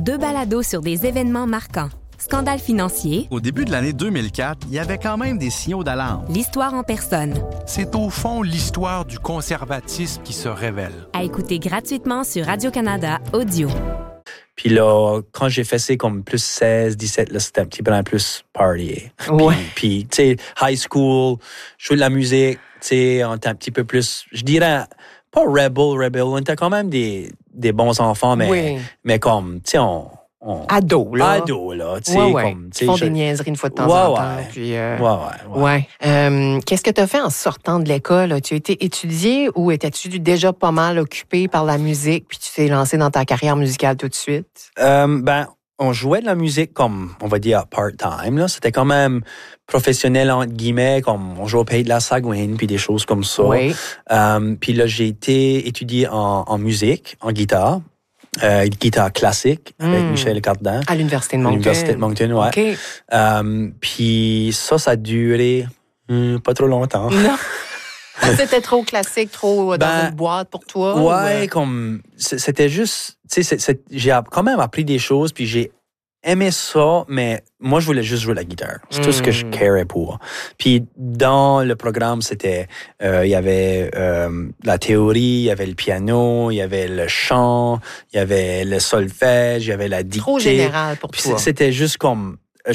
2 balados sur des événements marquants. Scandale financier. Au début de l'année 2004, il y avait quand même des signaux d'alarme. L'histoire en personne. C'est au fond l'histoire du conservatisme qui se révèle. À écouter gratuitement sur Radio-Canada Audio. Puis là, quand j'ai fait ça comme plus 16, 17, là, c'était un petit peu plus party. Ouais. Puis tu sais, high school, jouer de la musique, tu sais, on était un petit peu plus, je dirais, pas rebel, on était quand même des bons enfants, mais comme, tu sais, Ado, là. Ado, là, tu sais, comme... Ils font des niaiseries une fois de temps en temps. Puis, Ouais. Qu'est-ce que tu as fait en sortant de l'école? As-tu été étudié ou étais-tu déjà pas mal occupé par la musique puis tu t'es lancé dans ta carrière musicale tout de suite? On jouait de la musique comme, on va dire, part-time, là. C'était quand même professionnel, entre guillemets, comme on jouait au Pays de la Sagouine puis des choses comme ça. Oui. Puis là, j'ai été étudié en musique, en guitare. Guitare classique avec Michel Cardin. À l'Université de Moncton. À l'Université de Moncton, ouais. Okay. Puis ça a duré pas trop longtemps. Non. C'était trop classique, trop dans une boîte pour toi? Ouais, comme... C'était juste... Tu sais, j'ai quand même appris des choses, puis j'ai aimé ça, mais moi, je voulais juste jouer la guitare. C'est tout ce que je carais pour. Puis dans le programme, c'était... Il y avait la théorie, il y avait le piano, il y avait le chant, il y avait le solfège, il y avait la dictée. Trop général pour puis toi. C'était juste comme...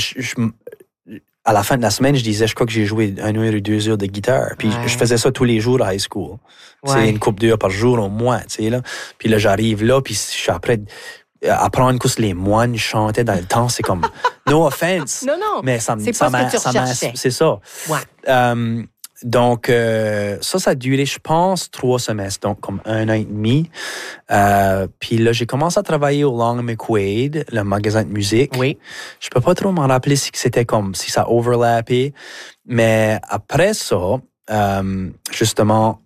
à la fin de la semaine, je disais, je crois que j'ai joué 1 heure ou 2 heures de guitare. Puis je faisais ça tous les jours à high school. C'est une couple d'heures par jour au moins, tu sais, là. Puis là, j'arrive là, puis je suis après... Apprendre que les moines chantaient dans le temps, c'est comme... No offense. Non. Mais ça c'est pas ce que tu recherchais. C'est ça. Ouais. Donc, ça a duré, je pense, 3 semestres, donc comme 1 an et demi. Puis là, j'ai commencé à travailler au Long McQuaid, le magasin de musique. Oui. Je peux pas trop m'en rappeler si c'était comme, si ça overlappait. Mais après ça, justement,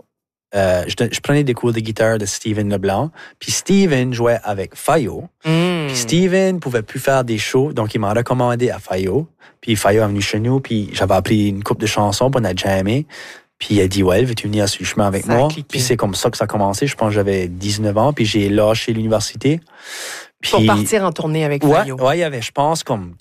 je prenais des cours de guitare de Steven Leblanc. Puis Steven jouait avec Fayo. Puis Steven pouvait plus faire des shows, donc il m'a recommandé à Fayo. Puis Fayo est venu chez nous, puis j'avais appris une couple de chansons, puis on a jammé. Puis il a dit, ouais, veux-tu venir sur le chemin avec moi? Puis c'est comme ça que ça a commencé. Je pense que j'avais 19 ans, puis j'ai lâché l'université. Puis, pour partir en tournée avec Fayo. Ouais, il y avait, je pense, comme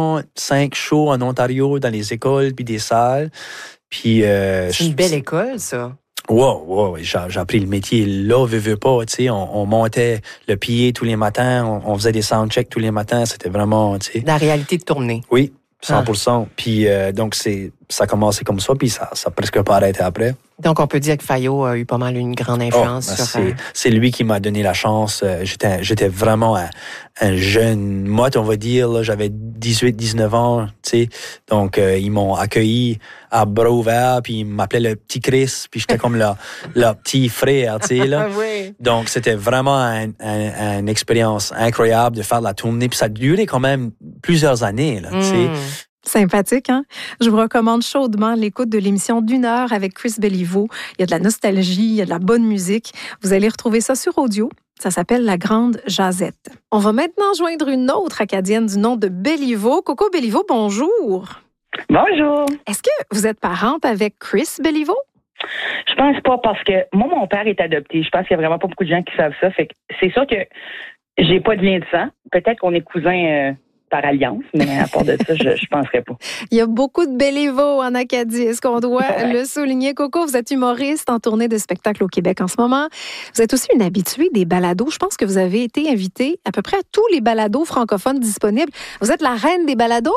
45 shows en Ontario, dans les écoles, puis des salles. Puis... c'est une belle école, ça. Wow, j'ai appris le métier là, veux pas, tu sais, on montait le pied tous les matins, on faisait des soundchecks tous les matins, c'était vraiment, tu sais. La réalité de tournée. Oui, 100%. Puis donc, ça a commencé comme ça, puis ça a presque pas arrêté après. Donc, on peut dire que Fayo a eu pas mal une grande influence sur... C'est lui qui m'a donné la chance. J'étais vraiment un jeune motte, on va dire. Là, j'avais 18-19 ans, tu sais. Donc, ils m'ont accueilli à bras ouverts, puis ils m'appelaient le petit Chris, puis j'étais comme leur petit frère, tu sais. Là. Oui. Donc, c'était vraiment une expérience incroyable de faire de la tournée. Puis ça a duré quand même plusieurs années, là, tu sais. Sympathique, hein? Je vous recommande chaudement l'écoute de l'émission d'1 heure avec Chris Béliveau. Il y a de la nostalgie, il y a de la bonne musique. Vous allez retrouver ça sur audio. Ça s'appelle La Grande Jazette. On va maintenant joindre une autre Acadienne du nom de Béliveau. Coco Béliveau, bonjour. Bonjour. Est-ce que vous êtes parente avec Chris Béliveau? Je pense pas parce que moi, mon père est adopté. Je pense qu'il y a vraiment pas beaucoup de gens qui savent ça. Fait que c'est sûr que j'ai pas de lien de sang. Peut-être qu'on est cousins par alliance, mais à part de ça, je penserais pas. Il y a beaucoup de Béliveau en Acadie. Est-ce qu'on doit le souligner? Coco, vous êtes humoriste en tournée de spectacle au Québec en ce moment. Vous êtes aussi une habituée des balados. Je pense que vous avez été invitée à peu près à tous les balados francophones disponibles. Vous êtes la reine des balados?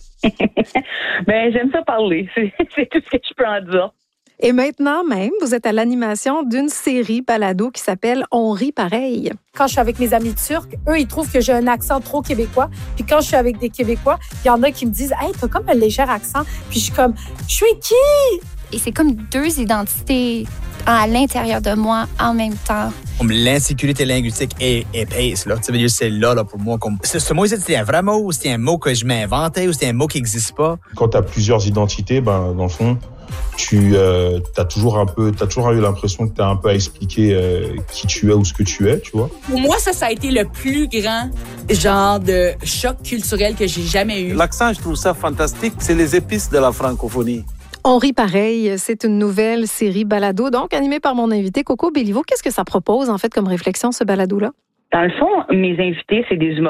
Ben, j'aime ça parler. C'est tout ce que je peux en dire. Et maintenant même, vous êtes à l'animation d'une série balado qui s'appelle On rit pareil. Quand je suis avec mes amis turcs, eux, ils trouvent que j'ai un accent trop québécois. Puis quand je suis avec des Québécois, il y en a qui me disent « Hey, t'as comme un léger accent. » Puis je suis comme « Je suis qui? » Et c'est comme 2 identités à l'intérieur de moi en même temps. L'insécurité linguistique est épaisse, là. Ça veut dire c'est là pour moi. Comme... Ce mot, c'était un vrai mot ou c'était un mot que je m'inventais ou c'était un mot qui n'existe pas? Quand tu as plusieurs identités, dans le fond, tu as toujours eu l'impression que tu as un peu à expliquer qui tu es ou ce que tu es, tu vois. Pour moi, ça a été le plus grand genre de choc culturel que j'ai jamais eu. L'accent, je trouve ça fantastique. C'est les épices de la francophonie. On rit pareil, c'est une nouvelle série balado, donc animée par mon invité Coco Béliveau. Qu'est-ce que ça propose, en fait, comme réflexion, ce balado-là? Dans le fond, mes invités, c'est des humoristes